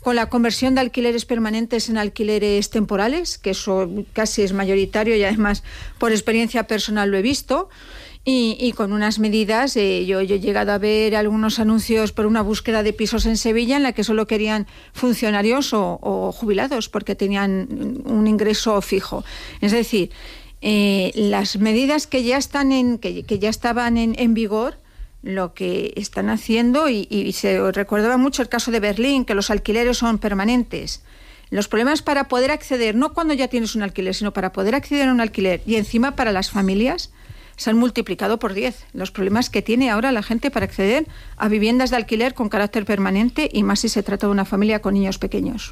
con la conversión de alquileres permanentes en alquileres temporales, que eso casi es mayoritario y además por experiencia personal lo he visto. Y con unas medidas, yo he llegado a ver algunos anuncios por una búsqueda de pisos en Sevilla en la que solo querían funcionarios o jubilados porque tenían un ingreso fijo. Es decir, las medidas que ya están que ya estaban en vigor, lo que están haciendo, y se recordaba mucho el caso de Berlín, que los alquileres son permanentes. Los problemas para poder acceder, no cuando ya tienes un alquiler, sino para poder acceder a un alquiler, y encima para las familias, se han multiplicado por 10 los problemas que tiene ahora la gente para acceder a viviendas de alquiler con carácter permanente, y más si se trata de una familia con niños pequeños.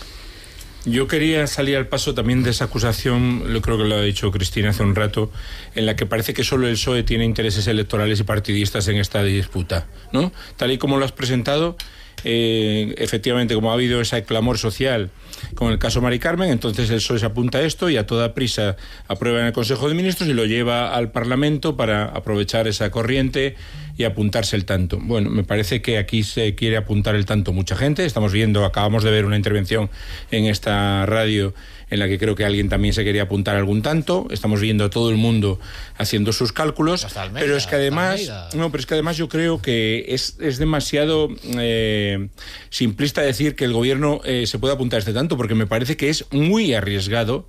Yo quería salir al paso también de esa acusación, yo creo que lo ha dicho Cristina hace un rato, en la que parece que solo el PSOE tiene intereses electorales y partidistas en esta disputa, ¿no? Tal y como lo has presentado, efectivamente, como ha habido ese clamor social con el caso Mari Carmen, entonces el PSOE se apunta a esto y a toda prisa aprueba en el Consejo de Ministros y lo lleva al Parlamento para aprovechar esa corriente y apuntarse el tanto. Bueno, me parece que aquí se quiere apuntar el tanto mucha gente. Acabamos de ver una intervención en esta radio en la que creo que alguien también se quería apuntar algún tanto. Estamos viendo a todo el mundo haciendo sus cálculos. Almeida, pero es que además yo creo que es demasiado simplista decir que el gobierno se puede apuntar a este tanto, porque me parece que es muy arriesgado.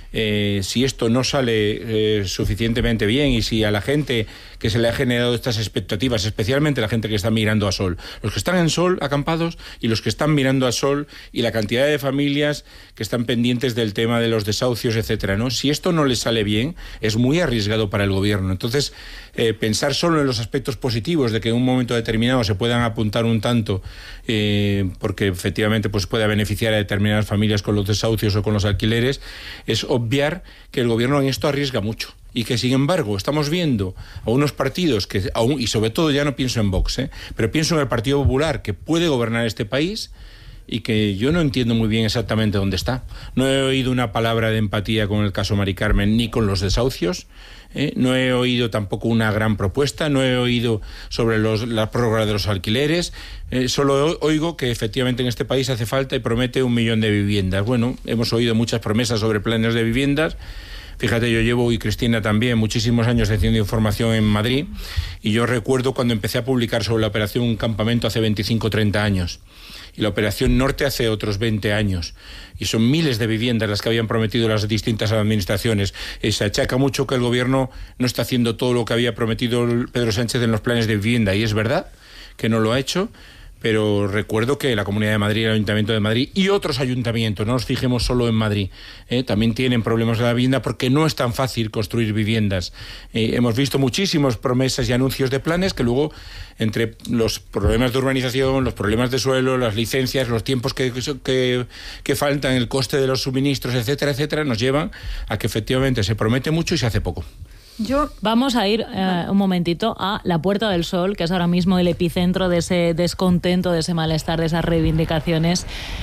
Si esto no sale suficientemente bien y si a la gente que se le ha generado estas expectativas, especialmente la gente que está mirando a sol, los que están en sol acampados y los que están mirando a sol, y la cantidad de familias que están pendientes del tema de los desahucios, etcétera, ¿no? Si esto no les sale bien, es muy arriesgado para el gobierno. Entonces, pensar solo en los aspectos positivos de que en un momento determinado se puedan apuntar un tanto, porque efectivamente pues pueda beneficiar a determinadas familias con los desahucios o con los alquileres, es obviar que el gobierno en esto arriesga mucho. Y que, sin embargo, estamos viendo a unos partidos que, y sobre todo ya no pienso en Vox, pero pienso en el Partido Popular, que puede gobernar este país y que yo no entiendo muy bien exactamente dónde está. No he oído una palabra de empatía con el caso Mari Carmen ni con los desahucios. No he oído tampoco una gran propuesta, no he oído sobre la prórroga de los alquileres. Solo oigo que efectivamente en este país hace falta y promete 1 millón de viviendas. Bueno, hemos oído muchas promesas sobre planes de viviendas. Fíjate, yo llevo, y Cristina también, muchísimos años haciendo información en Madrid, y yo recuerdo cuando empecé a publicar sobre la Operación Campamento hace 25 o 30 años, y la Operación Norte hace otros 20 años, y son miles de viviendas las que habían prometido las distintas administraciones. Se achaca mucho que el gobierno no está haciendo todo lo que había prometido Pedro Sánchez en los planes de vivienda, y es verdad que no lo ha hecho. Pero recuerdo que la Comunidad de Madrid, el Ayuntamiento de Madrid y otros ayuntamientos, no nos fijemos solo en Madrid, también tienen problemas de la vivienda porque no es tan fácil construir viviendas. Hemos visto muchísimas promesas y anuncios de planes que luego, entre los problemas de urbanización, los problemas de suelo, las licencias, los tiempos que faltan, el coste de los suministros, etcétera, etcétera, nos llevan a que efectivamente se promete mucho y se hace poco. Vamos a ir un momentito a la Puerta del Sol, que es ahora mismo el epicentro de ese descontento, de ese malestar, de esas reivindicaciones.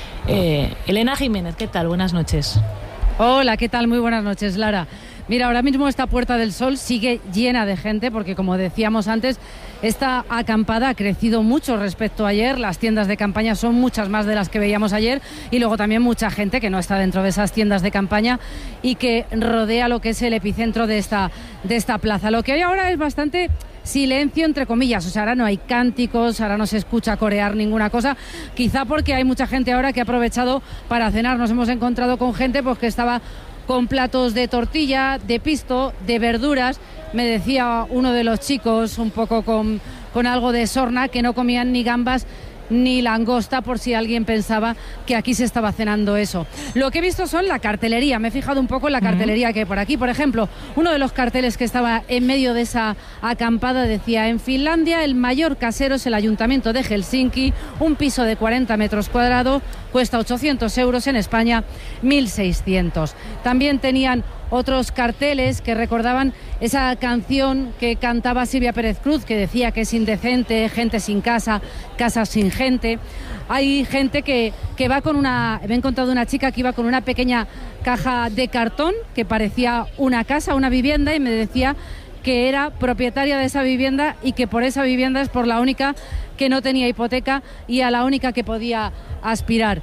Elena Jiménez, ¿qué tal? Buenas noches. Hola, ¿qué tal? Muy buenas noches, Lara. Mira, ahora mismo esta Puerta del Sol sigue llena de gente porque, como decíamos antes, esta acampada ha crecido mucho respecto a ayer. Las tiendas de campaña son muchas más de las que veíamos ayer, y luego también mucha gente que no está dentro de esas tiendas de campaña y que rodea lo que es el epicentro de esta plaza. Lo que hay ahora es bastante silencio, entre comillas, o sea, ahora no hay cánticos, ahora no se escucha corear ninguna cosa, quizá porque hay mucha gente ahora que ha aprovechado para cenar. Nos hemos encontrado con gente pues que estaba con platos de tortilla, de pisto, de verduras. Me decía uno de los chicos, un poco con algo de sorna, que no comían ni gambas ni langosta, por si alguien pensaba que aquí se estaba cenando eso. Lo que he visto son la cartelería, me he fijado un poco en la cartelería que hay por aquí. Por ejemplo, uno de los carteles que estaba en medio de esa acampada decía: en Finlandia el mayor casero es el Ayuntamiento de Helsinki, un piso de 40 metros cuadrados cuesta 800 euros, en España 1.600. También tenían otros carteles que recordaban esa canción que cantaba Silvia Pérez Cruz, que decía que es indecente, gente sin casa, casas sin gente. Hay gente que va con me he encontrado una chica que iba con una pequeña caja de cartón que parecía una casa, una vivienda, y me decía que era propietaria de esa vivienda y que por esa vivienda es por la única que no tenía hipoteca y a la única que podía aspirar.